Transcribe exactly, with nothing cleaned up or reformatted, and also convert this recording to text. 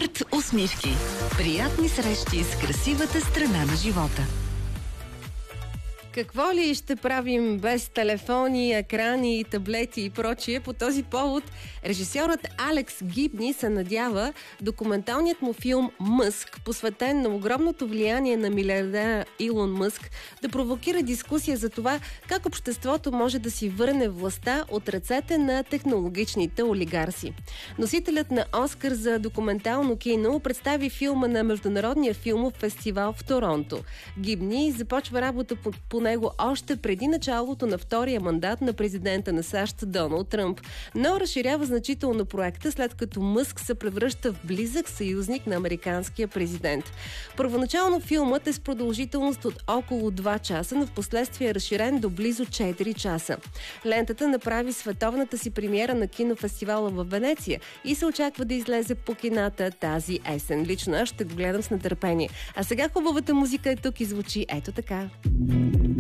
Арт усмивки. Приятни срещи с красивата страна на живота. Какво ли ще правим без телефони, екрани, таблети и прочие? По този повод режисьорът Алекс Гибни се надява документалният му филм «Мъск», посветен на огромното влияние на милиардера Илон Мъск, да провокира дискусия за това как обществото може да си върне властта от ръцете на технологичните олигарси. Носителят на Оскар за документално кино представи филма на Международния филмов фестивал в Торонто. Гибни започва работа по, по него още преди началото на втория мандат на президента на САЩ Доналд Тръмп, но разширява значително проекта, след като Мъск се превръща в близък съюзник на американския президент. Първоначално филмът е с продължителност от около два часа, но в последствие е разширен до близо четири часа. Лентата направи световната си премиера на кинофестивала в Венеция и се очаква да излезе по кината тази есен. Лично аз ще го гледам с нетърпение. А сега хубавата музика е тук и звучи ето така.